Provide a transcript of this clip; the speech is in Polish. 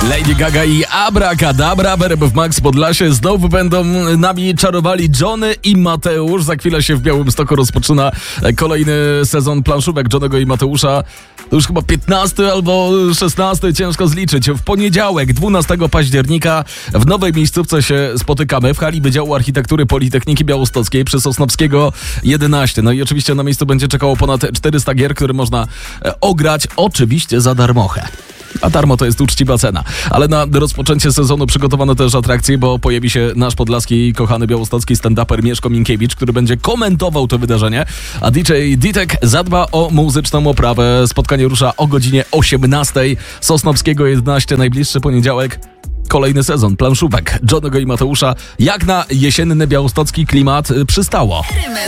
Lady Gaga i Abracadabra w RMF Max Podlasie. Znowu będą nami czarowali Johnny i Mateusz. Za chwilę się w Białymstoku rozpoczyna kolejny sezon planszówek Johnnego i Mateusza. To już chyba 15 albo 16, ciężko zliczyć. W poniedziałek, 12 października w nowej miejscówce się spotykamy w hali Wydziału Architektury Politechniki Białostockiej przy Sosnowskiego 11. No i oczywiście na miejscu będzie czekało ponad 400 gier, które można ograć oczywiście za darmochę. A darmo to jest uczciwa cena. Ale na rozpoczęcie sezonu przygotowano też atrakcje, bo pojawi się nasz podlaski kochany białostocki stand-uper Mieszko Minkiewicz, który będzie komentował to wydarzenie, a DJ Ditek zadba o muzyczną oprawę. Spotkanie rusza o godzinie 18. Sosnowskiego 11, najbliższy poniedziałek. Kolejny sezon planszówek Johnnego i Mateusza, jak na jesienny białostocki klimat przystało.